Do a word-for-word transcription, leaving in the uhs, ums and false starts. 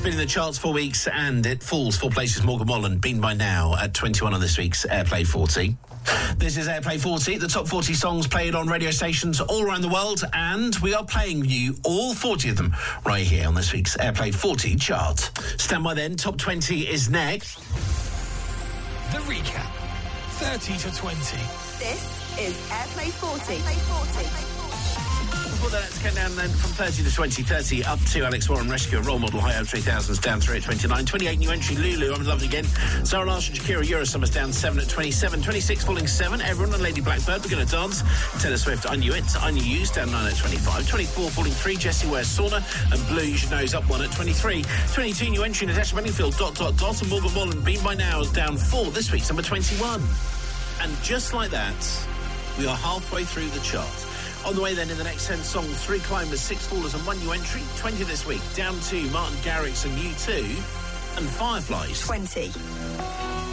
been in the charts for weeks and it falls four places. Morgan Wallen, been by now at twenty-one on this week's Airplay forty. This is Airplay forty, the top forty songs played on radio stations all around the world, and we are playing you all forty of them right here on this week's Airplay forty chart. Stand by then, top twenty is next. The recap, thirty to twenty. This is Airplay forty. Airplay forty. Before that, let's get down then from thirty to twenty. thirty up to Alex Warren, Rescue, Role Model, High Hope three thousands, down three at twenty-nine. twenty-eight, new entry, Lulu, I'm in Love Again. Sarah Larson, Shakira, Eurosummer's down seven at twenty-seven. twenty-six, falling seven. Everyone and Lady Blackbird, We're Gonna Dance. Taylor Swift, I Knew It. I Knew You's down nine at twenty-five. twenty-four, falling three. Jessie Ware's Sauna. And Blue, You Should Know, is up one at twenty-three. twenty-two, new entry, Natasha Bedingfield, dot, dot, dot. And Morgan Wallen, Been By Now, is down four. This week's number twenty-one. And just like that, we are halfway through the chart. On the way then, in the next ten songs, three climbers, six fallers and one new entry. twenty this week, down to Martin Garrix and U two and Fireflies. twenty.